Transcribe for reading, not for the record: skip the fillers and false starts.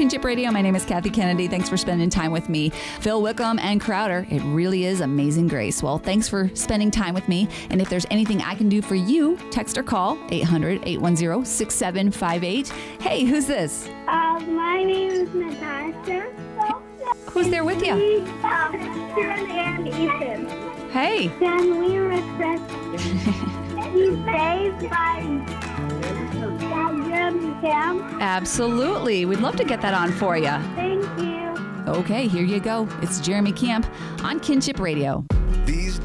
Kinship Radio. My name is Kathy Kennedy. Thanks for spending time with me. Phil Wickham and Crowder. It really is Amazing Grace. Well, thanks for spending time with me. And if there's anything I can do for you, text or call 800-810-6758. Hey, who's this? My name is Natasha. Who's there with you? Sharon and Ethan. Hey. Can we request be saved by Jeremy Camp? Absolutely. We'd love to get that on for you. Thank you. Okay, here you go. It's Jeremy Camp on Kinship Radio.